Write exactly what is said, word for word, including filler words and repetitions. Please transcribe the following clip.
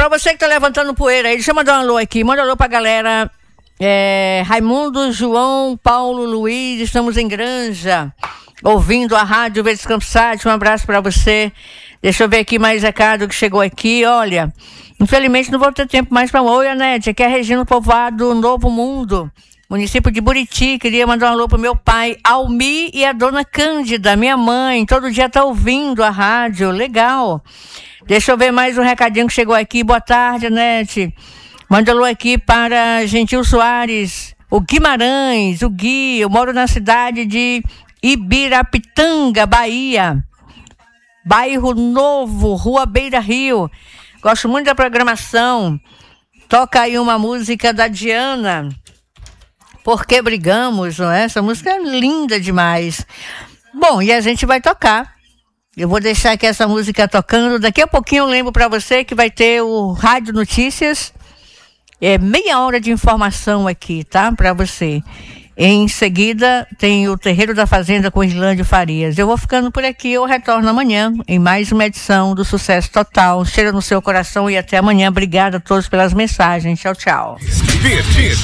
pra você que tá levantando poeira aí, deixa eu mandar um alô aqui. Manda um alô pra galera. É, Raimundo, João, Paulo, Luiz, estamos em Granja, ouvindo a Rádio Verdes Campos Sat. Um abraço pra você. Deixa eu ver aqui mais recado que chegou aqui. Olha, infelizmente não vou ter tempo mais pra oi, Anete. Aqui é a Regina Povoado, Novo Mundo, município de Buriti. Queria mandar um alô pro meu pai, Almi, e a dona Cândida, minha mãe. Todo dia tá ouvindo a rádio. Legal. Deixa eu ver mais um recadinho que chegou aqui. Boa tarde, Anete. Manda alô aqui para Gentil Soares, o Guimarães, o Gui. Eu moro na cidade de Ibirapitanga, Bahia. Bairro Novo, Rua Beira Rio. Gosto muito da programação. Toca aí uma música da Diana, Por que Brigamos, não é? Essa música é linda demais. Bom, e a gente vai tocar. Eu vou deixar aqui essa música tocando. Daqui a pouquinho eu lembro para você que vai ter o Rádio Notícias. É meia hora de informação aqui, tá? Para você. Em seguida, tem o Terreiro da Fazenda com Islândio Farias. Eu vou ficando por aqui. Eu retorno amanhã em mais uma edição do Sucesso Total. Cheira no seu coração e até amanhã. Obrigada a todos pelas mensagens. Tchau, tchau.